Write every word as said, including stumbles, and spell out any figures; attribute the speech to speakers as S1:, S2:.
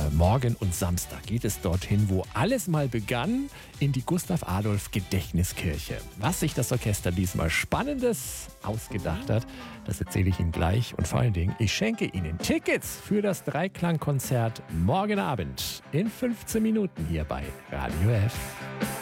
S1: äh, morgen und Samstag geht es dorthin, wo alles mal begann, in die Gustav-Adolf-Gedächtniskirche. Was sich das Orchester diesmal Spannendes ausgedacht hat, das erzähle ich Ihnen gleich. Und vor allen Dingen, ich schenke Ihnen Tickets für das Dreiklang-Konzert morgen Abend in fünfzehn Minuten hier bei Radio F.